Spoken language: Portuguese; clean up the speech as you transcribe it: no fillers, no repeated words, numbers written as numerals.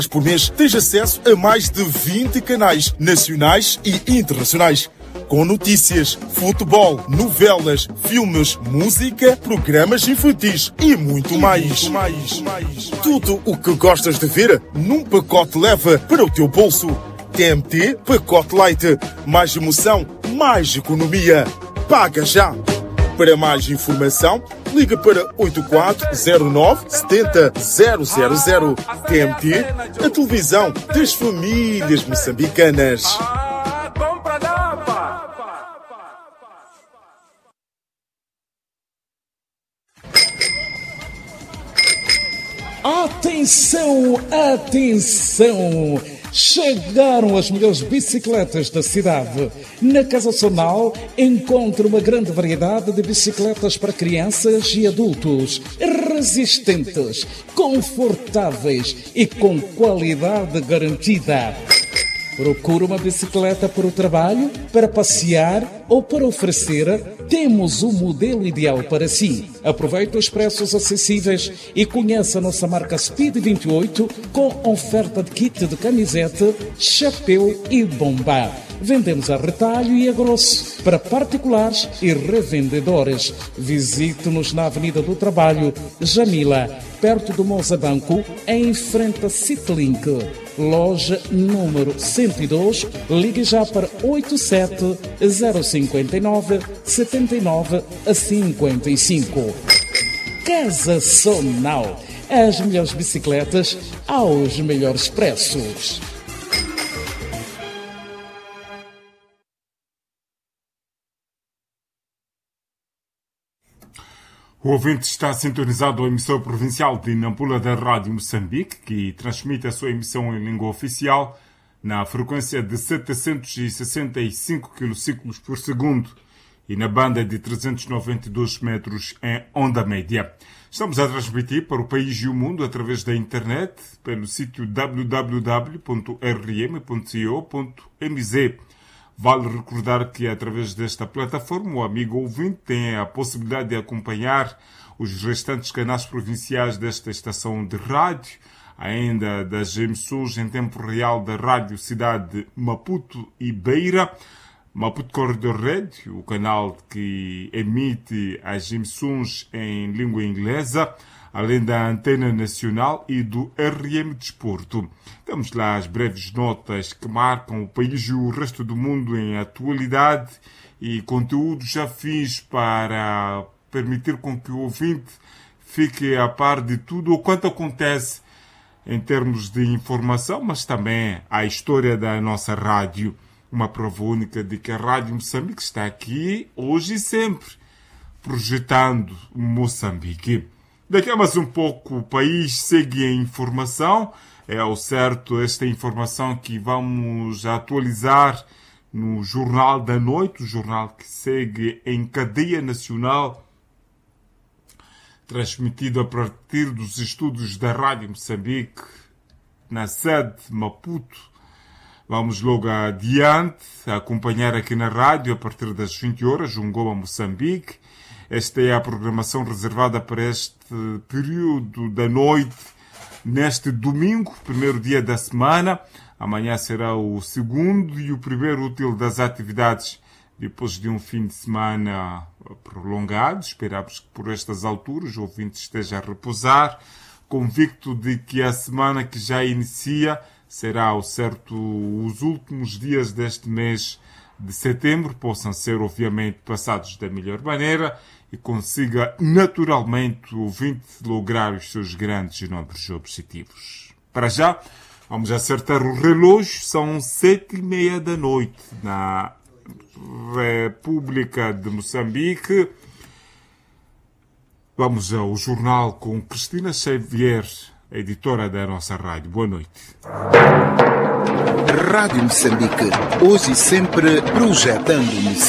por mês, tens acesso a mais de 20 canais nacionais e internacionais. Com notícias, futebol, novelas, filmes, música, programas infantis e muito mais. Tudo o que gostas de ver num pacote leve para o teu bolso. TMT Pacote Light. Mais emoção, mais economia. Paga já! Para mais informação, liga para 8409 70 000. TMT, a televisão das famílias moçambicanas. Atenção, atenção! Chegaram as melhores bicicletas da cidade. Na Casa Sonal encontra uma grande variedade de bicicletas para crianças e adultos, resistentes, confortáveis e com qualidade garantida. Procura uma bicicleta para o trabalho, para passear ou para oferecer? Temos o modelo ideal para si. Aproveite os preços acessíveis e conheça a nossa marca Speed 28 com oferta de kit de camiseta, chapéu e bomba. Vendemos a retalho e a grosso para particulares e revendedores. Visite-nos na Avenida do Trabalho, Jamila, perto do Mozabanco, em frente a Citlink. Loja número 102, ligue já para 87 059 79 55. Casa Sonal, as melhores bicicletas aos melhores preços. O ouvinte está sintonizado à emissão provincial de Nampula da Rádio Moçambique, que transmite a sua emissão em língua oficial na frequência de 765 km por segundo e na banda de 392 metros em onda média. Estamos a transmitir para o país e o mundo através da internet pelo sítio www.rm.co.mz. Vale recordar que, através desta plataforma, o amigo ouvinte tem a possibilidade de acompanhar os restantes canais provinciais desta estação de rádio, ainda das emissões em tempo real da Rádio Cidade de Maputo e Beira, Maputo Corridor Red, o canal que emite as emissões em língua inglesa, além da Antena Nacional e do RM Desporto. Temos lá as breves notas que marcam o país e o resto do mundo em atualidade e conteúdos afins para permitir com que o ouvinte fique a par de tudo o quanto acontece em termos de informação, mas também a história da nossa rádio. Uma prova única de que a Rádio Moçambique está aqui, hoje e sempre, projetando Moçambique. Daqui a mais um pouco o país segue em informação. É ao certo esta informação que vamos atualizar no Jornal da Noite, o jornal que segue em cadeia nacional, transmitido a partir dos estúdios da Rádio Moçambique, na sede de Maputo. Vamos logo adiante a acompanhar aqui na rádio, a partir das 20 horas, Jungoma Moçambique. Esta é a programação reservada para este período da noite, neste domingo, primeiro dia da semana. Amanhã será o segundo e o primeiro útil das atividades depois de um fim de semana prolongado. Esperamos que por estas alturas o ouvinte esteja a repousar, convicto de que a semana que já inicia será, ao certo, os últimos dias deste mês de setembro possam ser, obviamente, passados da melhor maneira e consiga, naturalmente, o ouvinte lograr os seus grandes e nobres objetivos. Para já, vamos acertar o relógio, são 7h30 da noite na República de Moçambique. Vamos ao jornal com Cristina Xavier, editora da nossa rádio. Boa noite. Rádio Moçambique, hoje e sempre projetando Moçambique.